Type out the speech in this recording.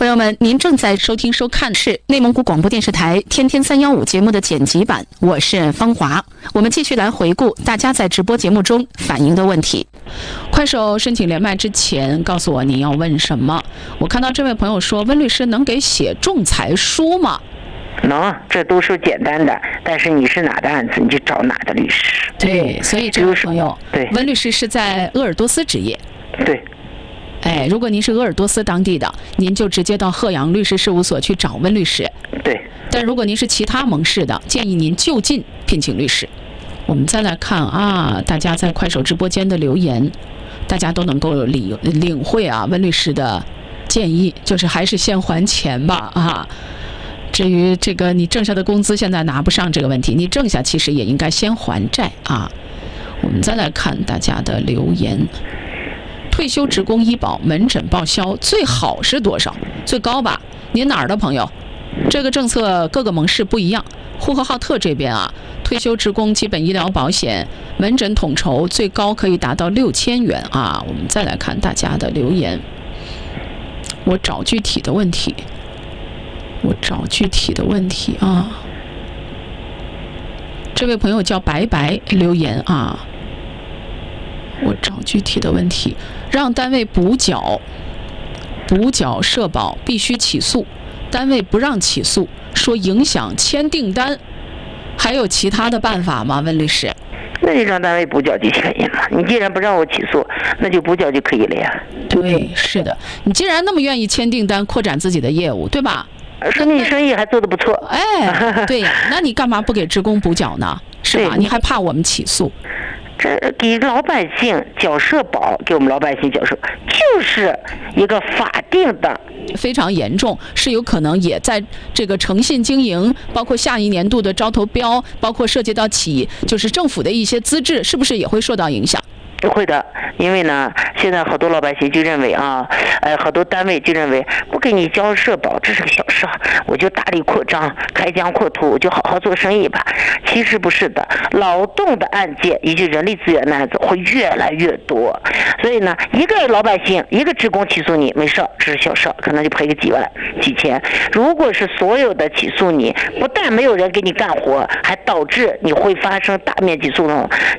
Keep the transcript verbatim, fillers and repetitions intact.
朋友们，您正在收听收看是内蒙古广播电视台天天三幺五节目的剪辑版，我是方华。我们继续来回顾大家在直播节目中反映的问题。快手申请连麦之前告诉我您要问什么。我看到这位朋友说，温律师能给写仲裁书吗？ 能，这都是简单的，但是你是哪的案子，你就找哪的律师。 对，所以这位朋友， 对， 温律师是在鄂尔多斯执业。 对。 哎，如果您是鄂尔多斯当地的，您就直接到鹤阳律师事务所去找温律师。 对。 但如果您是其他盟市的，建议您就近聘请律师。我们再来看啊，大家在快手直播间的留言，大家都能够领领会啊，温律师的建议就是还是先还钱吧啊。至于这个你挣下的工资现在拿不上这个问题，你挣下其实也应该先还债啊。我们再来看大家的留言。退休职工医保门诊报销最好是多少？最高吧？您哪儿的朋友？这个政策各个盟市不一样。呼和浩特这边啊，退休职工基本医疗保险门诊统筹最高可以达到六千元啊。我们再来看大家的留言，我找具体的问题，我找具体的问题啊。这位朋友叫白白留言啊。我找具体的问题，让单位补缴补缴社保必须起诉，单位不让起诉，说影响签订单，还有其他的办法吗？温律师， 那就让单位补缴就可以了。你既然不让我起诉，那就补缴就可以了呀。 对，是的，你既然那么愿意签订单，扩展自己的业务，对吧？ 说明你生意还做得不错。 哎，对呀，那你干嘛不给职工补缴呢？是吧？你还怕我们起诉？ 这给老百姓缴社保，给我们老百姓缴社保，就是一个法定的， 非常严重，是有可能也在这个诚信经营，包括下一年度的招投标，包括涉及到企就是政府的一些资质，是不是也会受到影响？ 会的，因为呢，现在好多老百姓就认为啊，呃，好多单位就认为不给你交社保，这是个小事，我就大力扩张、开疆扩土，我就好好做生意吧。其实不是的，劳动的案件以及人力资源的案子会越来越多，所以呢，一个老百姓、一个职工起诉你没事，这是小事，可能就赔个几万、几千。如果是所有的起诉你，不但没有人给你干活，还导致你会发生大面积诉讼。